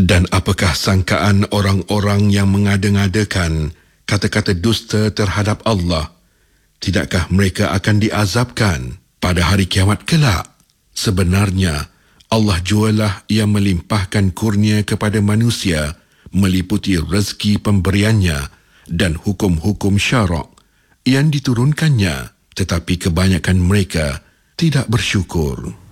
Dan apakah sangkaan orang-orang yang mengada-ngadakan kata-kata dusta terhadap Allah? Tidakkah mereka akan diazabkan pada hari kiamat kelak? Sebenarnya, Allah jualah yang melimpahkan kurnia kepada manusia meliputi rezeki pemberiannya dan hukum-hukum syarak yang diturunkannya, tetapi kebanyakan mereka tidak bersyukur.